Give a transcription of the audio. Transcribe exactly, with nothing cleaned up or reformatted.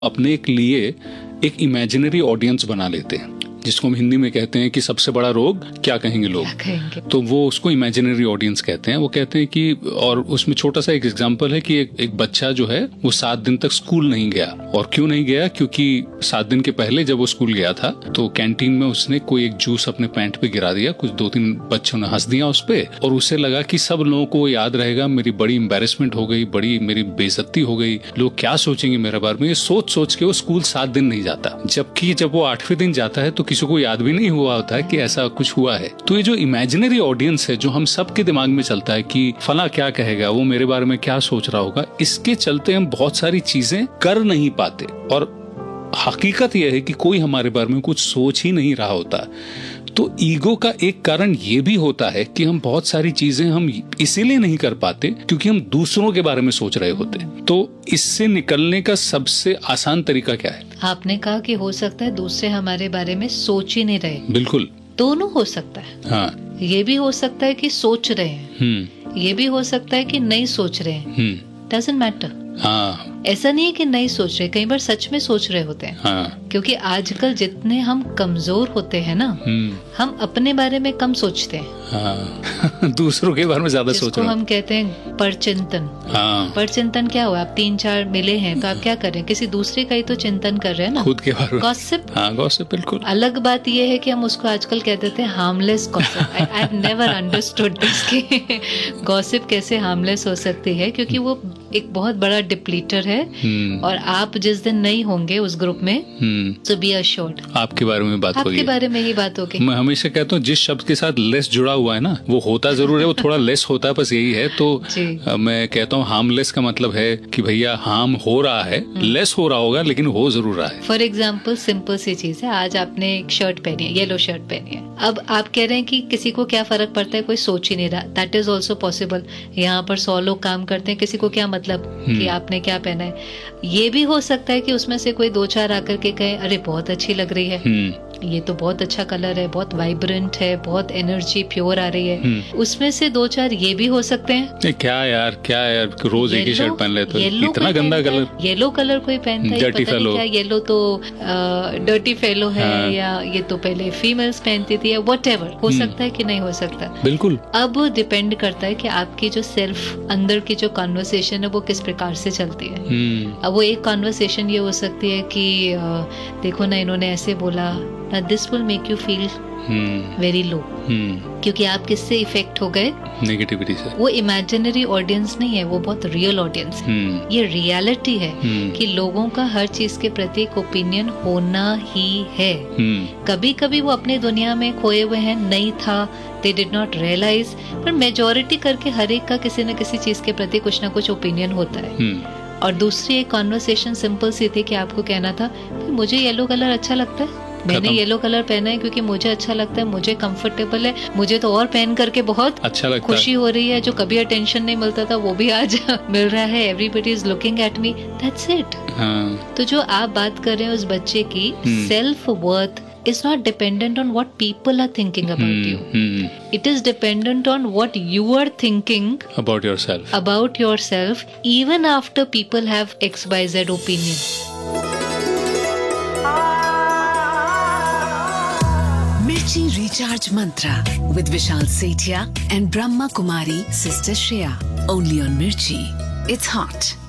अपने के लिए एक इमेजिनरी ऑडियंस बना लेते हैं, जिसको हम हिंदी में कहते हैं कि सबसे बड़ा रोग क्या कहेंगे लोग, क्या कहेंगे? तो वो उसको इमेजिनरी ऑडियंस कहते हैं। वो कहते हैं कि, और उसमें छोटा सा एक एग्जांपल है कि एक, एक बच्चा जो है वो सात दिन तक स्कूल नहीं गया। और क्यों नहीं गया? क्योंकि सात दिन के पहले जब वो स्कूल गया था तो कैंटीन में उसने कोई एक जूस अपने पैंट पे गिरा दिया। कुछ दो तीन बच्चों ने हंस दिया उस पे और उसे लगा कि सब लोगों को याद रहेगा, मेरी बड़ी एम्बेरसमेंट हो गई, बड़ी मेरी बेइज्जती हो गई, लोग क्या सोचेंगे मेरे बारे में। ये सोच सोच के वो स्कूल सात दिन नहीं जाता। जबकि जब वो आठवें दिन जाता है तो किसी को याद भी नहीं हुआ होता है कि ऐसा कुछ हुआ है। तो ये जो इमेजिनरी ऑडियंस है, जो हम सबके दिमाग में चलता है कि फला क्या कहेगा, वो मेरे बारे में क्या सोच रहा होगा, इसके चलते हम बहुत सारी चीजें कर नहीं पाते। और हकीकत यह है कि कोई हमारे बारे में कुछ सोच ही नहीं रहा होता। तो ईगो का एक कारण ये भी होता है कि हम बहुत सारी चीजें हम इसीलिए नहीं कर पाते क्योंकि हम दूसरों के बारे में सोच रहे होते। तो इससे निकलने का सबसे आसान तरीका क्या है? आपने कहा कि हो सकता है दूसरे हमारे बारे में सोच ही नहीं रहे। बिल्कुल, दोनों हो सकता है। हाँ, ये भी हो सकता है कि सोच रहे हैं, हम्म, ये भी हो सकता है कि नहीं सोच रहे हैं। हम्म, डजंट मैटर। हाँ, ऐसा नहीं है कि नहीं सोच रहे, कई बार सच में सोच रहे होते हैं। हाँ, क्योंकि आजकल जितने हम कमजोर होते हैं ना, हम्म, हम अपने बारे में कम सोचते हैं। हाँ, दूसरों के बारे में ज्यादा सोच जिसको रहे हैं। हम कहते हैं परचिंतन। हाँ, परचिंतन क्या हुआ? आप तीन चार मिले हैं तो आप क्या कर रहे हैं? किसी दूसरे का ही तो चिंतन कर रहे हैं ना, खुद के बारे में। गॉसिप। हाँ, गॉसिप, बिल्कुल। अलग बात यह है कि हम उसको आजकल कहते थे harmless gossip. I have never understood this कि गॉसिप कैसे हार्मलेस हो सकती है, क्योंकि वो एक बहुत बड़ा डिप्लीटर है। और आप जिस दिन नहीं होंगे उस ग्रुप में, सो बी अश्योर्ड आपके बारे में बात होगी, आपके बारे में ही बात होगी। मैं हमेशा कहता हूँ जिस शब्द के साथ लेस जुड़ा हुआ है ना, वो होता जरूर है, वो थोड़ा लेस होता है, बस यही है। तो आ, मैं कहता हूँ हार्मलेस का मतलब है कि भैया हार्म हो रहा है, लेस हो रहा होगा लेकिन हो जरूर रहा है। फॉर एग्जाम्पल सिंपल सी चीज है, आज आपने एक शर्ट पहनी है, येलो शर्ट पहनी है। अब आप कह रहे हैं कि किसी को क्या फर्क पड़ता है, कोई सोच ही नहीं रहा। That is also possible. यहाँ पर सौ लोग काम करते हैं, किसी को क्या मतलब कि आपने क्या पहना है। ये भी हो सकता है कि उसमें से कोई दो चार आकर के कहे अरे बहुत अच्छी लग रही है, ये तो बहुत अच्छा कलर है, बहुत वाइब्रेंट है, बहुत एनर्जी प्योर आ रही है। उसमें से दो चार ये भी हो सकते हैं, क्या यार क्या यार रोज एक ही शर्ट पहन लेते हो, इतना गंदा कलर, येलो कलर कोई पहनता है, पता नहीं क्या, येलो तो डर्टी फेलो है, हाँ। या ये तो पहले फीमेल्स पहनती थी, या व्हाटएवर हो सकता है कि नहीं हो सकता। बिल्कुल, अब डिपेंड करता है कि आपकी जो सेल्फ अंदर की जो कॉन्वर्सेशन है वो किस प्रकार से चलती है। अब वो एक कॉन्वर्सेशन ये हो सकती है कि देखो ना इन्होंने ऐसे बोला, this will make you feel very low, क्योंकि आप किससे इफेक्ट हो गए? नेगेटिविटी से। वो इमेजिनरी ऑडियंस नहीं है, वो बहुत रियल ऑडियंस है। ये रियलिटी है कि लोगों का हर चीज के प्रति एक ओपिनियन होना ही है। कभी कभी वो अपनी दुनिया में खोए हुए हैं, नहीं था, they did not realize, पर मेजोरिटी करके हर एक का किसी न किसी चीज के प्रति कुछ ना कुछ ओपिनियन होता है। और दूसरी एक कॉन्वर्सेशन सिंपल सी थी कि आपको कहना था मुझे येलो कलर अच्छा लगता है, मैंने येलो कलर पहना है क्योंकि मुझे अच्छा लगता है, मुझे कंफर्टेबल है, मुझे तो और पहन करके बहुत अच्छा लगता खुशी है। हो रही है, जो कभी अटेंशन नहीं मिलता था वो भी आज मिल रहा है। Everybody is looking at me, that's it. तो जो आप बात कर रहे हैं उस बच्चे की self worth is not dependent on what people are thinking about hmm, you. Hmm. It is dependent on what you are thinking about yourself. About yourself, even after people have X Y Z opinion. Mirchi Recharge Mantra with Vishal Sethia and Brahma Kumari Sister Shreya. Only on Mirchi. It's hot.